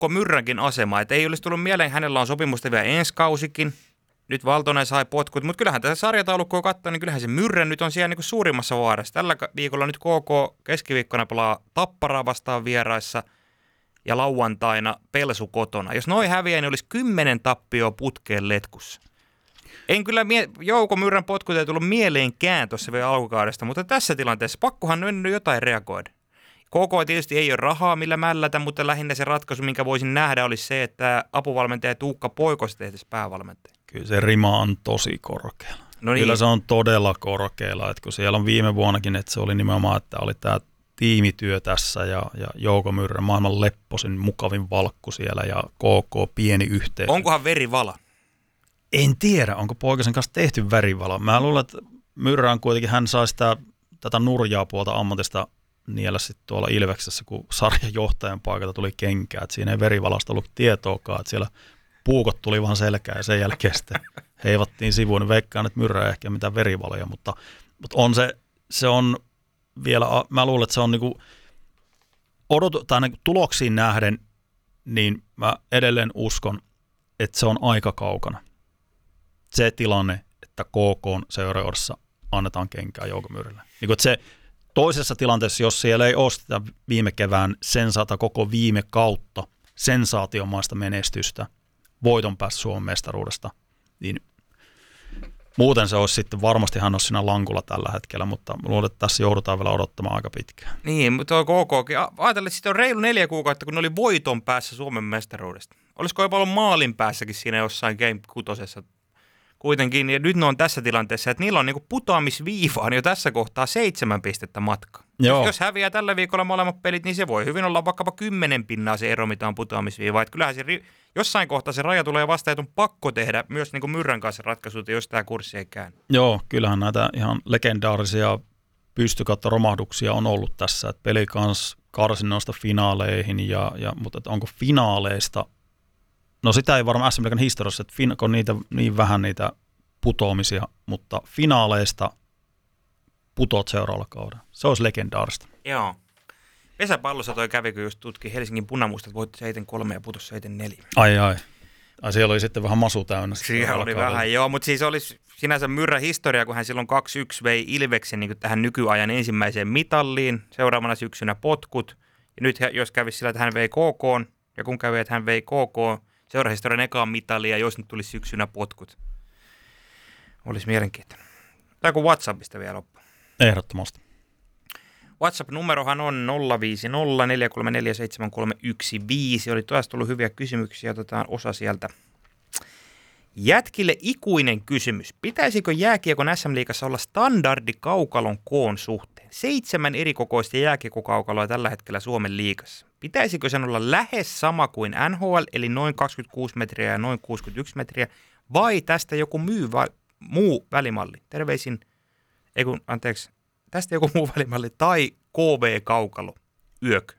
Mikko Myrränkin asema, että ei olisi tullut mieleen, hänellä on sopimusta vielä ensi kausikin. Nyt Valtonen sai potkut, mutta kyllähän tässä sarjataulukkoa katsoo, niin kyllähän se Myrrän nyt on siellä niin kuin suurimmassa vaarassa. Tällä viikolla nyt KK keskiviikkona pelaa Tapparaa vastaan vieraissa ja lauantaina Pelsu kotona. Jos noi häviää, niin olisi 10 tappioa putkeen letkussa. En kyllä Jouko Myrrän potkut ei tullut mieleenkään tuossa vielä alkukaudesta, mutta tässä tilanteessa pakkohan on nyt jotain reagoida. KK tietysti ei ole rahaa millä mällätä, mutta lähinnä se ratkaisu, minkä voisin nähdä, olisi se, että apuvalmentaja Tuukka Poikosta tehtäisiin päävalmentaja. Kyllä se rima on tosi korkealla. No niin. Kyllä se on todella korkealla, että kun siellä on viime vuonnakin, että se oli nimenomaan, että oli tämä tiimityö tässä ja Jouko Myrrä maailman lepposin, mukavin valkku siellä ja KK pieni yhteisö. Onkohan verivala? En tiedä, onko Poikasen kanssa tehty verivala. Mä luulen, että Myrrä on kuitenkin, hän sai tätä nurjaa puolta ammatista niellä sitten tuolla Ilveksessä, kun sarjan johtajan paikalta tuli kenkää. Että siinä ei verivalasta ollut tietoakaan, että siellä puukot tuli vaan selkään ja sen jälkeen sitten heivattiin sivuun. Veikkaan, että Myrrä ei ehkä mitään verivaloja, mutta on se on vielä, mä luulen, että se on niinku tuloksiin nähden, niin mä edelleen uskon, että se on aika kaukana. Se tilanne, että KK seurajohdassa annetaan kenkää Jouko Myrrälle. Niin se toisessa tilanteessa, jos siellä ei ole sitä viime kevään koko viime kautta sensaatiomaista menestystä, voiton päässä Suomen mestaruudesta, niin muuten se olisi sitten, varmasti hän olisi siinä lankulla tällä hetkellä, mutta luulen, että tässä joudutaan vielä odottamaan aika pitkään. Niin, mutta tuo KKkin, ajatellen, että sitten on reilu 4 kuukautta, kun ne oli voiton päässä Suomen mestaruudesta. Olisiko jopa ollut maalin päässäkin siinä jossain Game 6. Kuitenkin, ja nyt ne on tässä tilanteessa, että niillä on niinku putoamisviivaan jo tässä kohtaa 7 pistettä matka. Jos häviää tällä viikolla molemmat pelit, niin se voi hyvin olla vaikkapa 10 pinnaa se ero, mitä on putoamisviivaa. Että kyllähän se jossain kohtaa se raja tulee vastaan, että on pakko tehdä myös niinku Myrrän kanssa ratkaisut, jos tämä kurssi ei käänny. Joo, kyllähän näitä ihan legendaarisia pystykautta-romahduksia on ollut tässä, että peli kanssa karsinnoista finaaleihin, mutta onko finaaleista. No sitä ei varmaan SM Liigan historiassa, että on niitä, niin vähän niitä putoamisia, mutta finaaleista putot seuraavalla kaudella. Se olisi legendaarista. Joo. Pesäpallossa toi kävi, kun just tutki Helsingin Punamustat, voitti 7-3 ja putosi 7-4. Ai, siellä oli sitten vähän masu täynnä. Siellä oli kaudella vähän, joo, mutta siis olisi sinänsä Myrrä historia, kun hän silloin 2-1 vei Ilveksen niin tähän nykyajan ensimmäiseen mitalliin, seuraavana syksynä potkut. Ja nyt jos kävisi sillä, että hän vei KK, ja kun kävi, että hän vei KK, seurahistorian ekaan mitalia, jos nyt tulisi syksynä potkut. Olisi mielenkiintoinen. Tai kun WhatsAppista vielä loppu. Ehdottomasti. WhatsApp-numerohan on 050 434 7315. Oli taas tullut hyviä kysymyksiä, otetaan osa sieltä. Jätkille ikuinen kysymys. Pitäisikö jääkiekon SM-liigassa olla standardi kaukalon koon suhteen? 7 erikokoista jääkiekkokaukaloa tällä hetkellä Suomen liigassa. Pitäisikö sen olla lähes sama kuin NHL, eli noin 26 metriä ja noin 61 metriä, vai tästä joku muu välimalli? Terveisin, tästä joku muu välimalli, tai KV-kaukalo, yök.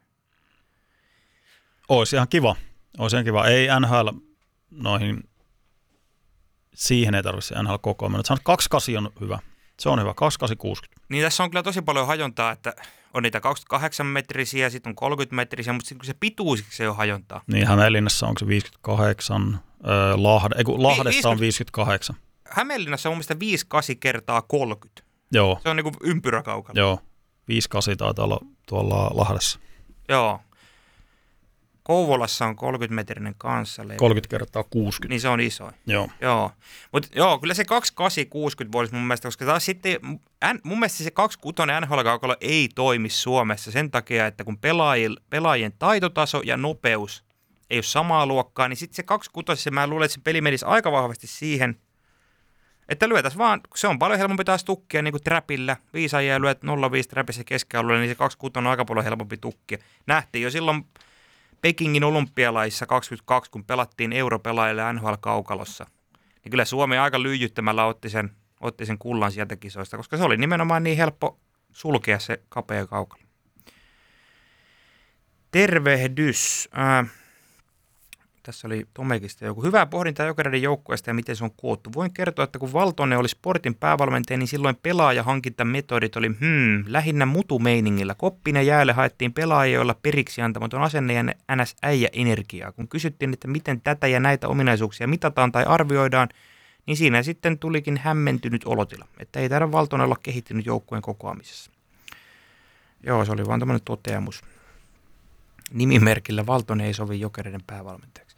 Olisi ihan kiva. Ei NHL noihin, siihen ei tarvitse NHL koko ajan. 28 on hyvä. Se on hyvä, 28-60. Niin tässä on kyllä tosi paljon hajontaa, että on niitä 28 metrisiä, sitten on 30 metrisiä, mutta sitten kun se pituusiksi se jo hajontaa. Niin Hämeenlinnassa onko se 58, Lahdessa on 58. Hämeenlinnassa on mielestäni 58 kertaa 30. Joo. Se on niin kuin ympyräkaukalo. Joo, 58 taitaa olla tuolla Lahdessa. Joo. Kouvolassa on 30-metrinen kanssa. 30 kertaa 60. Niin se on iso. Joo. Mutta joo, kyllä se 28-60 voisi mun mielestä, koska taas sitten mun mielestä se 26 NHL-kaukalo ei toimi Suomessa sen takia, että kun pelaajien taitotaso ja nopeus ei ole samaa luokkaa, niin sitten se 26, mä luulen, että se peli menisi aika vahvasti siihen, että lyötäisiin vaan, se on paljon helpompi taas tukkia niin kuin trapillä. Viisaajia lyöt 0-5 trapissa keskialueella, niin se 26 on aika paljon helpompi tukkia. Nähtiin jo silloin Pekingin olympialaissa 22, kun pelattiin europelaajille NHL-kaukalossa. Niin kyllä Suomi aika lyijyttämällä otti sen kullan sieltä kisoista, koska se oli nimenomaan niin helppo sulkea se kapea kaukalo. Tervehdys. Tässä oli Tomekista joku. Hyvää pohdintaa Jokereiden joukkueesta ja miten se on koottu. Voin kertoa, että kun Valtonen oli Sportin päävalmentaja, niin silloin pelaajahankintametodit oli lähinnä mutumeiningillä. Koppinen jäälle haettiin pelaajia, joilla periksi antamaton asenne ja NS-äijä-energiaa. Kun kysyttiin, että miten tätä ja näitä ominaisuuksia mitataan tai arvioidaan, niin siinä sitten tulikin hämmentynyt olotila, että ei taida Valtonen olla kehittynyt joukkueen kokoamisessa. Joo, se oli vaan tämmöinen toteamus. Nimimerkillä Valtonen ei sovi Jokereiden päävalmentajaksi.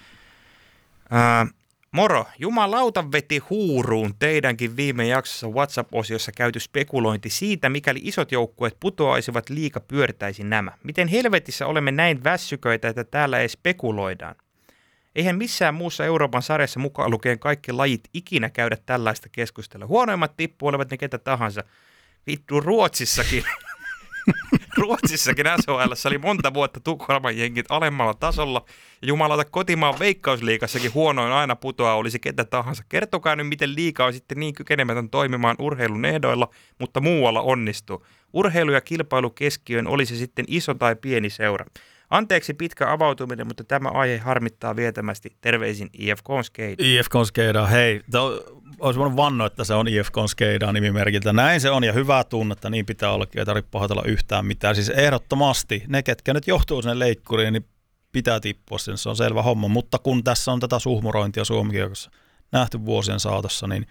Moro, jumalauta veti huuruun teidänkin viime jaksossa WhatsApp-osiossa käyty spekulointi siitä, mikäli isot joukkueet putoaisivat liiga pyörtäisi nämä. Miten helvetissä olemme näin väsyköitä, että täällä ei spekuloidaan? Eihän missään muussa Euroopan sarjassa mukaan lukien kaikki lajit ikinä käydä tällaista keskustelua. Huonoimmat tippu olevat ne ketä tahansa. Vittu Ruotsissakin. Ruotsissakin SHL:ssä oli monta vuotta Tukholman jengit alemmalla tasolla. Ja jumalauta kotimaan Veikkausliigassakin huonoin aina putoaa olisi ketä tahansa. Kertokaa nyt, miten liiga on sitten niin kykenemätön toimimaan urheilun ehdoilla, mutta muualla onnistuu. Urheilu ja kilpailu keskiöön olisi sitten iso tai pieni seura. Anteeksi pitkä avautuminen, mutta tämä aihe harmittaa vietämästi. Terveisin IFK Skate. IFK Skate, hei. Olisi voinut vannoa, että se on IFK Skate nimimerkiltä. Näin se on ja hyvää tunnetta, niin pitää ollakin. Ei tarvitse pahoitella yhtään mitään. Siis ehdottomasti ne, ketkä nyt johtuu sinne leikkuriin, niin pitää tippua sen. Se on selvä homma. Mutta kun tässä on tätä suhmurointia Suomi-kiekossa nähty vuosien saatossa, niin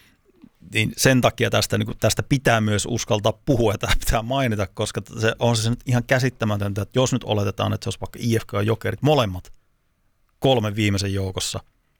sen takia tästä pitää myös uskaltaa puhua ja tämä pitää mainita, koska se on se nyt ihan käsittämätöntä, että jos nyt oletetaan, että se olisi vaikka IFK ja Jokerit molemmat 3 viimeisen joukossa,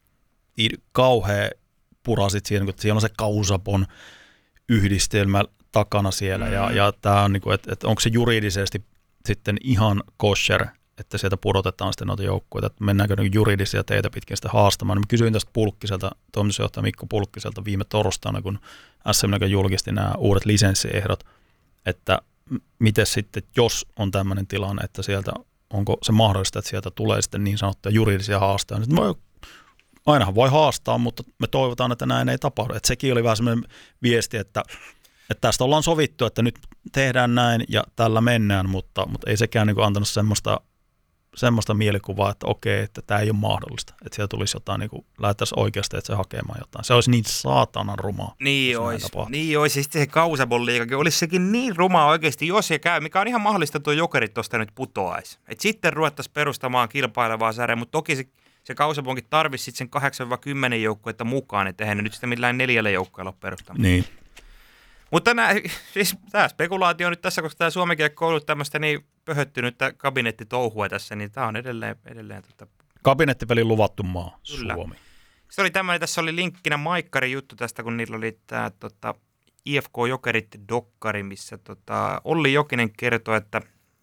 kauhea purasit siinä, kun siellä on se Kausapon yhdistelmä takana siellä ja tämä on, että onko se juridisesti sitten ihan kosher, että sieltä pudotetaan sitten noita joukkueita, että mennäänkö juridisia teitä pitkin sitä haastamaan. Mä kysyin tästä Pulkkiselta, toimitusjohtaja Mikko Pulkkiselta viime torstaina, kun SM julkisti nämä uudet lisenssiehdot, että miten sitten, jos on tämmöinen tilanne, että sieltä, onko se mahdollista, että sieltä tulee sitten niin sanottuja juridisia haastoja. Ainahan voi haastaa, mutta me toivotaan, että näin ei tapahdu. Että sekin oli vähän semmoinen viesti, että tästä ollaan sovittu, että nyt tehdään näin ja tällä mennään, mutta ei sekään niin kuin antanut semmoista mielikuvaa, että okei, että tämä ei ole mahdollista. Että siellä tulisi jotain, niin kuin lähdettäisiin oikeasti, että se hakemaan jotain. Se olisi niin saatanan rumaa. Niin olisi. Sitten se Kausapon liigakin olisi sekin niin rumaa oikeasti, jos se käy, mikä on ihan mahdollista, tuo Jokerit tuosta nyt putoaisi. Että sitten ruvettaisiin perustamaan kilpailevaa sarjaa, mutta toki se Kausaponkin tarvitsisi sitten sen 8-10 joukkuetta mukaan, että eihän ne nyt sitä millään 4 joukkueella ole perustamaan. Niin. Mutta siis tämä spekulaatio nyt tässä, koska tämä Suomen kiekko on ollut tämmöistä niin pöhöttynyttä kabinettitouhua tässä, niin tämä on edelleen kabinettipelin luvattu maa, kyllä. Suomi. Se oli tämmöinen, tässä oli linkkinä Maikkarin juttu tästä, kun niillä oli tämä IFK Jokerit dokkari, missä Olli Jokinen kertoi, että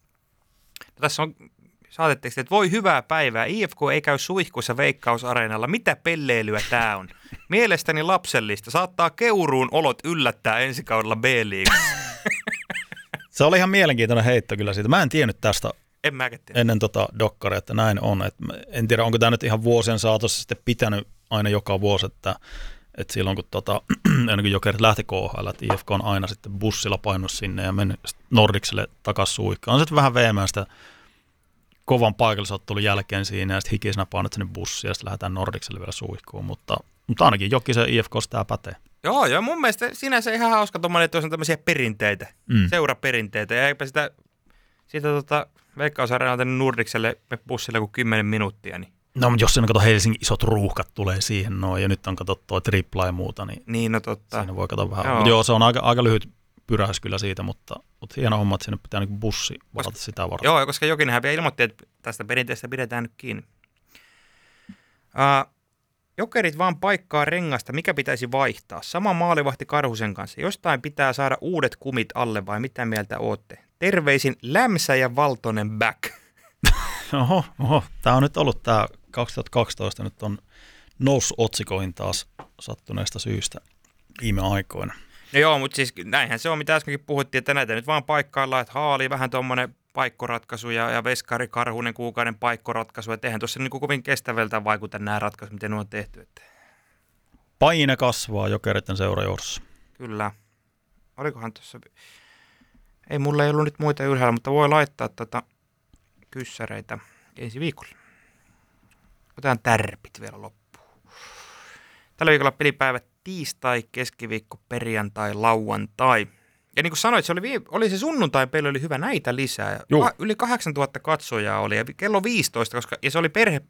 tässä on saateteksti, että voi hyvää päivää, IFK ei käy suihkussa Veikkausareenalla, mitä pelleilyä tämä on? Mielestäni lapsellista, saattaa Keuruun olot yllättää ensi kaudella B-liigassa. Se oli ihan mielenkiintoinen heitto kyllä siitä. Mä en tiennyt tästä ennen dokkaria, että näin on. En tiedä, onko tämä nyt ihan vuosien saatossa sitten pitänyt aina joka vuosi, että silloin kun ennen kuin Jokerit lähti KHL, että IFK on aina sitten bussilla painut sinne ja mennyt Nordicselle takaisin suihkaan. On sitten vähän veemään sitä kovan paikallisottelun jälkeen siinä ja sitten hikisenä painut sinne bussiin ja sitten lähdetään Nordicselle vielä suihkuun, mutta ainakin Jokisen IFK:ssa tämä pätee. Joo, mun mielestä sinänsä ihan hauska tuommoinen, että on tämmöisiä perinteitä, seuraperinteitä ja eipä sitä Veikkausareenalta tänne Nordicselle bussille kuin 10 minuuttia. Niin. No, mutta jos siinä Helsingin isot ruuhkat tulee siihen noin ja nyt on tuo tripla ja muuta, niin no totta. Siinä voi katsoa vähän. Joo, se on aika lyhyt pyrähys kyllä siitä, mutta hieno homma, että sinne pitää niin bussi valata sitä varten. Joo, koska Jokinenhän vielä ilmoitti, että tästä perinteestä pidetään nyt kiinni. Jokerit vaan paikkaa rengasta, mikä pitäisi vaihtaa. Sama maalivahti Karhusen kanssa. Jostain pitää saada uudet kumit alle vai mitä mieltä ootte? Terveisin Lämsä ja Valtonen back. Oho. Tämä on nyt ollut tämä 2012, nyt on noussut otsikoihin taas sattuneesta syystä viime aikoina. No joo, mutta siis näinhän se on, mitä äskenkin puhuttiin, että näitä nyt vaan paikkaillaan, että Haali vähän tuommoinen paikkoratkaisu ja Veskari Karhunen kuukauden paikkoratkaisu, että eihän tuossa niin kovin kestävältä vaikuta nämä ratkaisut, miten ne on tehty. Että. Paine kasvaa Jokeritten seurajohdossa. Kyllä. Olikohan tuossa, ei mulla ei ollut nyt muita ylhäällä, mutta voi laittaa kyssäreitä ensi viikolla. Otetaan tärpit vielä loppuun. Tällä viikolla pelipäivät tiistai, keskiviikko, perjantai, lauantai. Ja niin kuin sanoit, se oli se sunnuntai-peli oli hyvä näitä lisää. Yli 8000 katsojaa oli ja kello 15, ja se oli